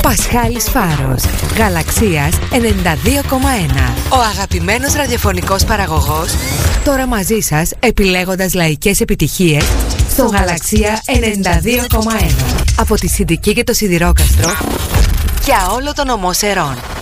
Πασχάλης Φάρος, Γαλαξίας 92,1. Ο αγαπημένος ραδιοφωνικός παραγωγός, τώρα μαζί σας επιλέγοντας λαϊκές επιτυχίες στο Γαλαξία 92,1. Από τη Συντική και το Σιδηρόκαστρο για όλο τον ομό Σερών.